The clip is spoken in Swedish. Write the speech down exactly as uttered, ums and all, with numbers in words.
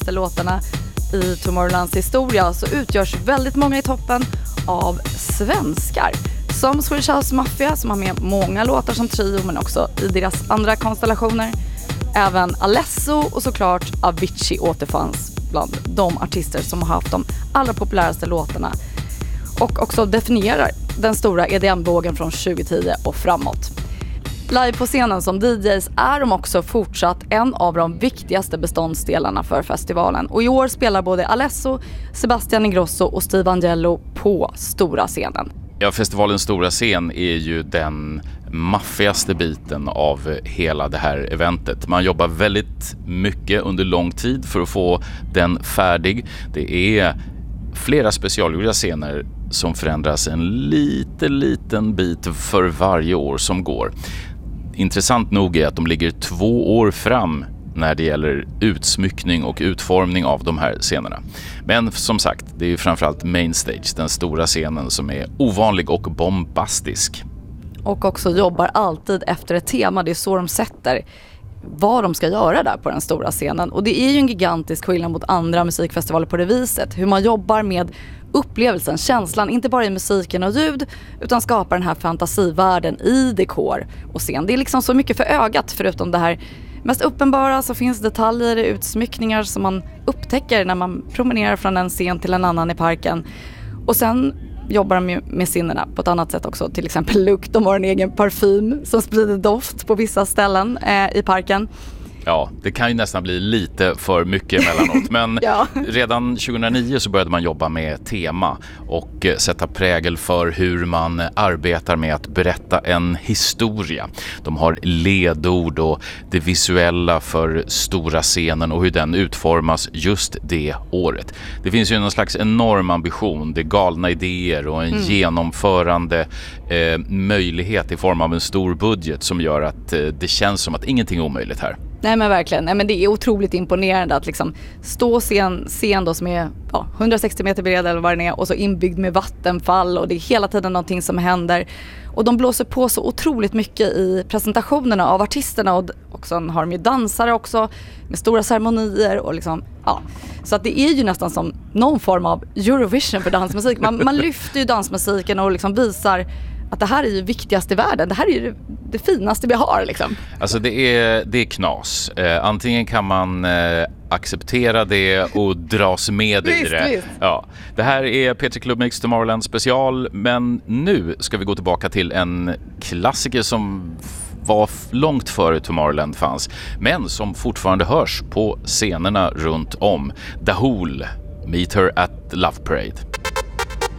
låtarna i Tomorrowlands historia så utgörs väldigt många i toppen av svenskar. Som Swedish House Mafia som har med många låtar som trio men också i deras andra konstellationer. Även Alesso och såklart Avicii återfanns bland de artister som har haft de allra populäraste låtarna. Och också definierar den stora E D M-vågen från tjugo-tio och framåt. Live på scenen som D Js är de också fortsatt en av de viktigaste beståndsdelarna för festivalen. Och i år spelar både Alesso, Sebastian Ingrosso och Steve Angello på stora scenen. Ja, festivalens stora scen är ju den maffigaste biten av hela det här eventet. Man jobbar väldigt mycket under lång tid för att få den färdig. Det är flera specialgjorda scener som förändras en liten, liten bit för varje år som går. Intressant nog är att de ligger två år fram när det gäller utsmyckning och utformning av de här scenerna. Men som sagt, det är ju framförallt main stage, den stora scenen som är ovanlig och bombastisk. Och också jobbar alltid efter ett tema, det är så de sätter vad de ska göra där på den stora scenen. Och det är ju en gigantisk skillnad mot andra musikfestivaler på det viset. Hur man jobbar med upplevelsen, känslan, inte bara i musiken och ljud utan skapar den här fantasivärlden i dekor och scen. Det är liksom så mycket för ögat förutom det här mest uppenbara så finns detaljer i utsmyckningar som man upptäcker när man promenerar från en scen till en annan i parken. Och sen jobbar de ju med sinnena på ett annat sätt också. Till exempel lukt, de har en egen parfym som sprider doft på vissa ställen eh, i parken. Ja, det kan ju nästan bli lite för mycket emellanåt. Men ja. Redan tjugohundranio så började man jobba med tema och sätta prägel för hur man arbetar med att berätta en historia. De har ledord och det visuella för stora scenen och hur den utformas just det året. Det finns ju någon slags enorm ambition, det är galna idéer och en mm. genomförande eh, möjlighet i form av en stor budget som gör att eh, det känns som att ingenting är omöjligt här. Nej men verkligen, nej, men det är otroligt imponerande att liksom stå scen, scen då som är ja, hundrasextio meter bred eller vad det är och så inbyggd med vattenfall och det är hela tiden någonting som händer. Och de blåser på så otroligt mycket i presentationerna av artisterna och, och sen har de ju dansare också med stora ceremonier och liksom, ja. Så att det är ju nästan som någon form av Eurovision för dansmusik. Man, man lyfter ju dansmusiken och liksom visar att det här är ju viktigast i världen. Det här är ju det, det finaste vi har liksom. Alltså det är, det är knas. Eh, antingen kan man eh, acceptera det och dras med i det. Visst. Ja. Det här är P tre Club Mix Tomorrowland special. Men nu ska vi gå tillbaka till en klassiker som var långt före Tomorrowland fanns. Men som fortfarande hörs på scenerna runt om. Dahul, Meet Her at Love Parade.